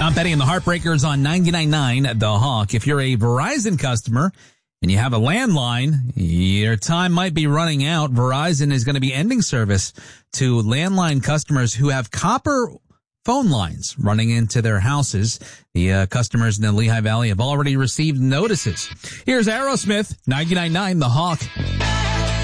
Tom Petty and the Heartbreakers on 99.9 The Hawk. If you're a Verizon customer and you have a landline, your time might be running out. Verizon is going to be ending service to landline customers who have copper phone lines running into their houses. The customers in the Lehigh Valley have already received notices. Here's Aerosmith, 99.9 The Hawk.